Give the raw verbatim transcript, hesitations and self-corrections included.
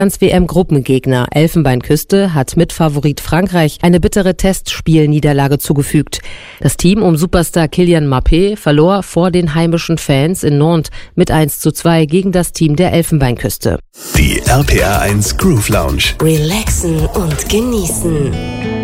W M-Gruppengegner Elfenbeinküste hat Mitfavorit Frankreich eine bittere Testspielniederlage zugefügt. Das Team um Superstar Kylian Mbappé verlor vor den heimischen Fans in Nantes mit eins zu zwei gegen das Team der Elfenbeinküste. Die R P R eins Groove Lounge. Relaxen und genießen.